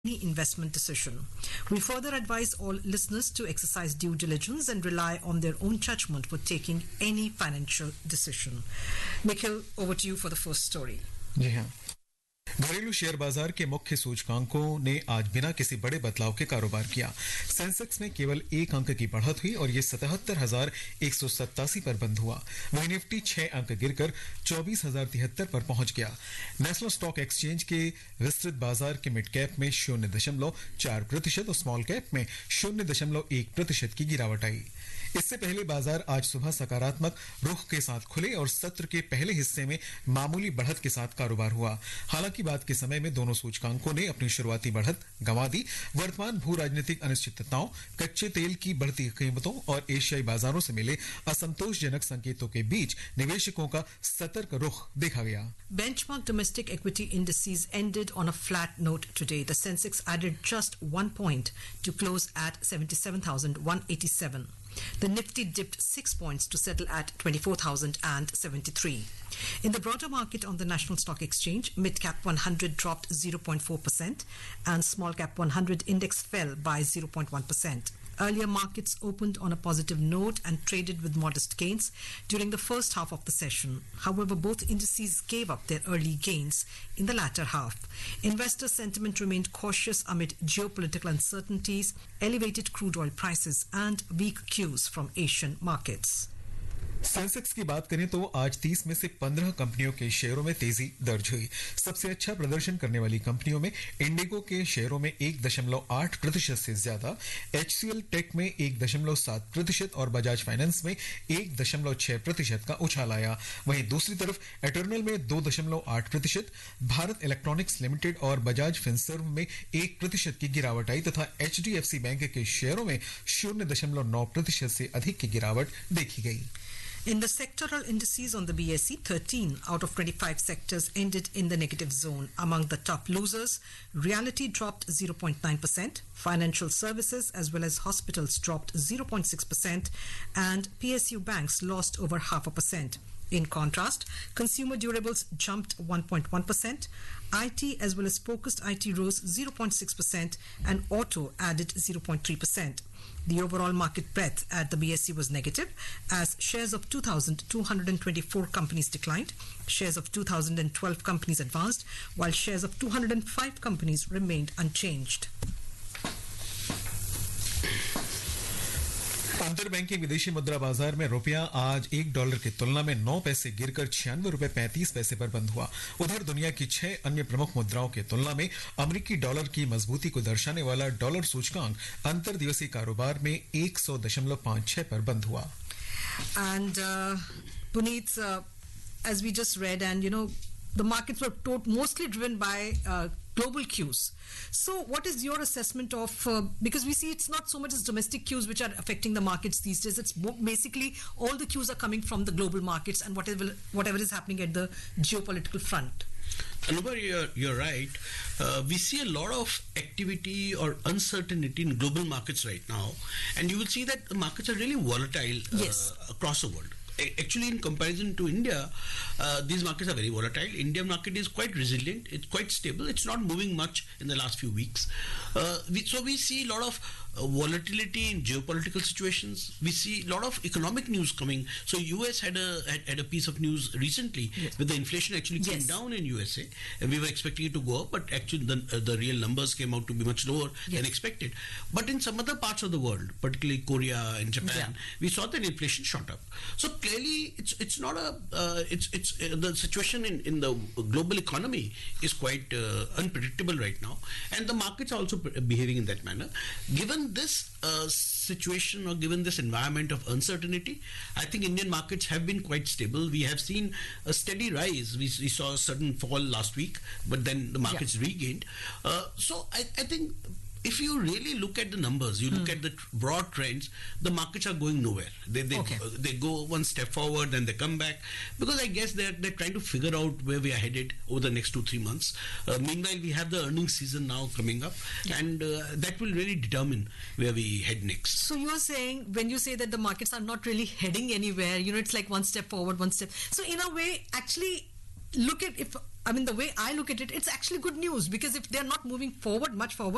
any investment decision. We further advise all listeners to exercise due diligence and rely on their own judgment for taking any financial decision. Nikhil, over to you for the first story. जी हाँ, घरेलू share बाजार के मुख्य सूचकांकों ने आज बिना किसी बड़े बदलाव के कारोबार किया। सेंसेक्स में केवल एक अंक की बढ़त हुई और ये 77,187 पर बंद हुआ। वहीं निफ्टी 6 अंक गिरकर 24,073 पर पहुंच गया। नेशनल स्टॉक एक्सचेंज के विस्तृत बाजार के मिड कैप में 0.4% और स्मॉल कैप में 0.1% की गिरावट आई। इससे पहले बाजार आज सुबह सकारात्मक रुख के साथ खुले और सत्र के पहले हिस्से में मामूली बढ़त के साथ कारोबार हुआ। हालांकि बाद के समय में दोनों सूचकांकों ने अपनी शुरुआती बढ़त गंवा दी। वर्तमान भू राजनीतिक अनिश्चितताओं, कच्चे तेल की बढ़ती कीमतों और एशियाई बाजारों से मिले असंतोषजनक संकेतों के बीच निवेशकों का सतर्क रुख देखा गया। Benchmark domestic equity indices ended on a flat note today. The Sensex added just 1 point to close at 77,187. The Nifty dipped 6 points to settle at 24,073. In the broader market on the National Stock Exchange, Mid-Cap 100 dropped 0.4% and Small Cap 100 index fell by 0.1%. Earlier markets opened on a positive note and traded with modest gains during the first half of the session. However, both indices gave up their early gains in the latter half. Investor sentiment remained cautious amid geopolitical uncertainties, elevated crude oil prices, and weak cues from Asian markets. Sensex की बात करें तो आज 30 में से 15 कंपनियों के शेयरों में तेजी दर्ज हुई। सबसे अच्छा प्रदर्शन करने वाली कंपनियों में इंडिगो के शेयरों में 1.8% से ज्यादा, HCL टेक में 1.7% और बजाज फाइनेंस में 1.6% का उछाल आया। वहीं दूसरी तरफ एटर्नल में 2.8%, भारत इलेक्ट्रॉनिक्स लिमिटेड और बजाज फिनसर्व में 1% की गिरावट आई तथा HDFC बैंक के शेयरों में 0.9% से अधिक की गिरावट देखी गई। In the sectoral indices on the BSE, 13 out of 25 sectors ended in the negative zone. Among the top losers, realty dropped 0.9%, financial services as well as hospitals dropped 0.6%, and PSU banks lost over 0.5%. In contrast, consumer durables jumped 1.1%, IT as well as focused IT rose 0.6%, and auto added 0.3%. The overall market breadth at the BSE was negative as shares of 2,224 companies declined, shares of 2,012 companies advanced, while shares of 205 companies remained unchanged. अंतरबैंकिंग विदेशी मुद्रा बाजार में रुपया आज $1 की तुलना में 9 पैसे गिरकर 96 रुपए 35 पैसे पर बंद हुआ। उधर दुनिया की 6 अन्य प्रमुख मुद्राओं की तुलना में अमेरिकी डॉलर की मजबूती को दर्शाने वाला डॉलर सूचकांक अंतर दिवसीय कारोबार में 100.56 पर बंद हुआ। And Puneet, as we just read, and the markets were mostly driven by global cues. So what is your assessment of, because we see it's not so much as domestic cues which are affecting the markets these days, it's basically all the cues are coming from the global markets and whatever is happening at the geopolitical front. Anubhav, you're right. We see a lot of activity or uncertainty in global markets right now, and you will see that the markets are really volatile across the world. Actually, in comparison to India, these markets are very volatile. Indian market is quite resilient. It's quite stable. It's not moving much in the last few weeks. So we see a lot of volatility in geopolitical situations. We see a lot of economic news coming. So US had a piece of news recently where the inflation actually came down in USA. And we were expecting it to go up, but actually the real numbers came out to be much lower than expected. But in some other parts of the world, particularly Korea and Japan, we saw that inflation shot up. So clearly, it's not the situation in the global economy is quite unpredictable right now, and the markets are also behaving in that manner. Given this situation or given this environment of uncertainty, I think Indian markets have been quite stable. We have seen a steady rise. We saw a sudden fall last week, but then the markets regained. So I think if you really look at the numbers, you look at the broad trends, the markets are going nowhere. They go one step forward, then they come back, because I guess they're trying to figure out where we are headed over the next 2-3 months. Meanwhile, we have the earnings season now coming up, and that will really determine where we head next. So you're saying, when you say that the markets are not really heading anywhere, it's like one step forward, one step. So in a way, actually, the way I look at it, it's actually good news, because if they're not moving forward, much forward,